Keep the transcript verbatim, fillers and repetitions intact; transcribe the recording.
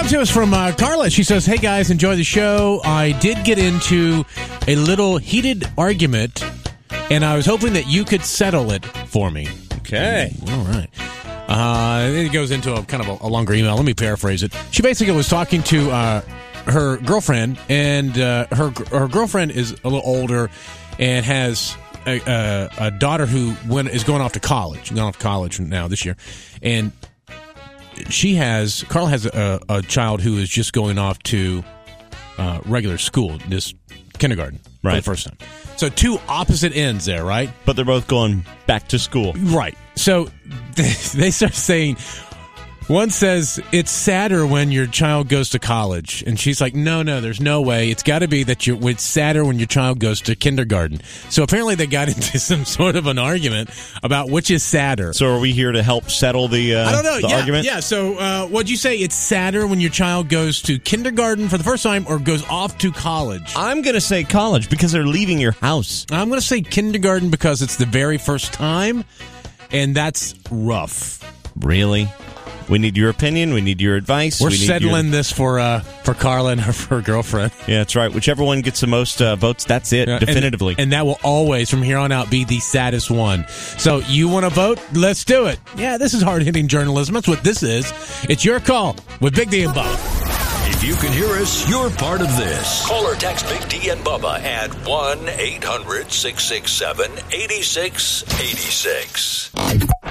to us from uh, Carla. She says, hey, guys, enjoy the show. I did get into a little heated argument, and I was hoping that you could settle it for me. Okay. All right. Uh, it goes into a kind of a, a longer email. Let me paraphrase it. She basically was talking to uh, her girlfriend, and uh, her her girlfriend is a little older and has a, a, a daughter who went, is going off to college, going off to college now this year, and she has Carla has a, a child who is just going off to uh, regular school, this kindergarten, right, for the first time. So two opposite ends there, right? But they're both going back to school, right? So they, they start saying. One says, it's sadder when your child goes to college. And she's like, no, no, there's no way. It's got to be that you, it's sadder when your child goes to kindergarten. So apparently they got into some sort of an argument about which is sadder. So are we here to help settle the, uh, I don't know. the yeah, argument? Yeah, so uh, what'd you say? It's sadder when your child goes to kindergarten for the first time or goes off to college? I'm going to say college because they're leaving your house. I'm going to say kindergarten because it's the very first time, and that's rough. Really? We need your opinion. We need your advice. We're we need settling your... this for uh, for Carla and her, for her girlfriend. Yeah, that's right. Whichever one gets the most uh, votes, that's it, yeah, definitively. And, and that will always, from here on out, be the saddest one. So you want to vote? Let's do it. Yeah, this is hard-hitting journalism. That's what this is. It's your call with Big D and Bubba. If you can hear us, you're part of this. Call or text Big D and Bubba at one eight hundred six six seven eight six eight six.